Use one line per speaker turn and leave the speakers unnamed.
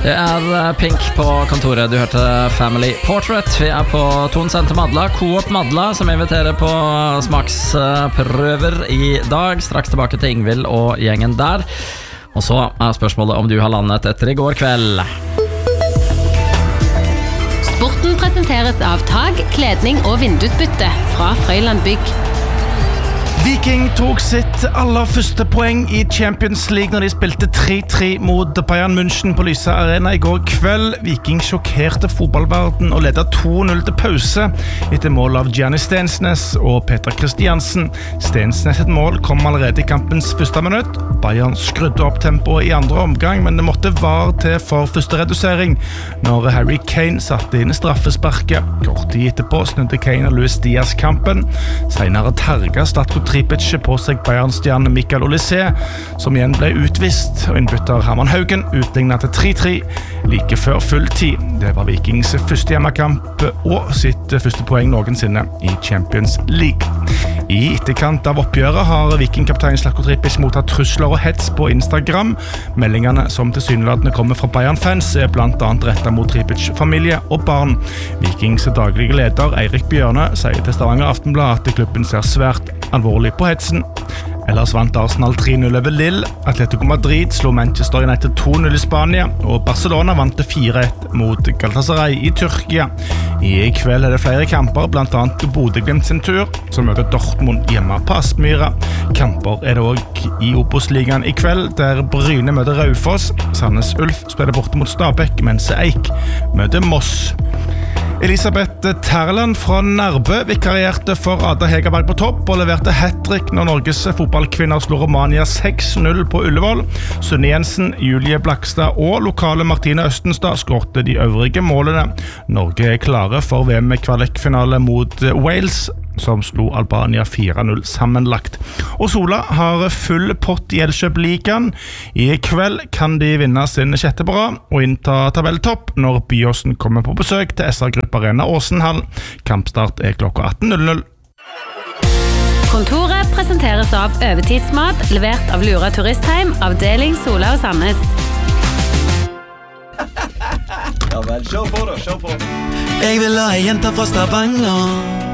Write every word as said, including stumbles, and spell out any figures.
Det er Pink på kontoret. Du hørte Family Portrait. Vi er på Ton Senter Madla, Coop Madla, som inviterer på smaksprøver i dag. Straks tilbake til Ingvild og gjengen der. Og så er spørsmålet om du har landet etter i går kveld.
Sporten presenteres av Tag, kledning og vindusbytte fra Frøyland Bygg.
Viking tok sitt aller første poeng i Champions League når de spilte tre tre mot Bayern München på Lyse Arena i går kveld. Viking sjokkerte fotballverden og ledet to null til pause etter mål av Gianni Stensnes og Peter Christiansen. Stensnes et mål kom allerede i kampens første minutt. Bayern skrudde opp tempoet i andre omgang, men det måtte var til for første redusering når Harry Kane satte inn straffesparket. Kort tid etterpå snudde Kane og Luis Diaz kampen. Senere terga Statko Tripic på seg Bayern-stjernen Mikael Olise, som igjen ble utvist, og innbytter Herman Haugen utlignet til tre tre like før full tid. Det var Vikings første hjemmekamp og sitt første poeng noensinne i Champions League. I etterkant av oppgjøret har Viking-kaptein Statko Tripic mottatt trusler og hets på Instagram. Meldingene som tilsynelatende kommer fra Bayern-fans er blant annet rettet mot Tripic familie og barn. Vikings daglige leder Eirik Bjørne sier til Stavanger Aftenblad at klubben ser svært alvorlig på hetsen. Ellers vant Arsenal tre null over Lille, Atletico Madrid slo Manchester United to null i Spania, og Barcelona vant fire ett mot Galatasaray i Tyrkia. I kveld er det flere kamper, blant annet Bodø/Glimt sin tur, som møter Dortmund hjemme på Aspmyra. Kamper er det også i Obos-ligaen i kveld, der Bryne møter Raufoss, Sandnes Ulf spiller borte mot Stabæk, mens Eik møter Moss. Elisabeth Terland fra Nærbø vikarierte for Ada Hegerberg på topp og leverte hat-trick når Norges fotballkvinner slo Romania seks null på Ullevål. Sunne Jensen, Julie Blakstad og lokale Martine Østenstad skårte de øvrige målene. Norge er klare for V M-kvalikfinale mot Wales, som slo Albania fire null sammenlagt. Og Sola har full pott i Elkjøp-ligaen. I kveld kan de vinne sin sjette på rad og innta tabelltopp når Byåsen kommer på besøk til S R-gruppe Arena Åsenhall. Kampstart er klokka atten null null.
Kontoret presenteres av Overtidsmat, levert av Lura Turistheim, avdeling Sola og Sandnes.
Ja vel, kjør på da, kjør på.
Jeg vil ha en jente fra Stavanger.